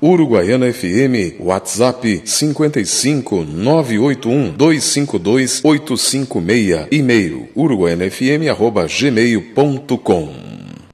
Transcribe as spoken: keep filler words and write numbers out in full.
Uruguaiana F M, WhatsApp cinco cinco nove oito um dois cinco dois oito cinco seis, e-mail uruguaianafm arroba gmail ponto com.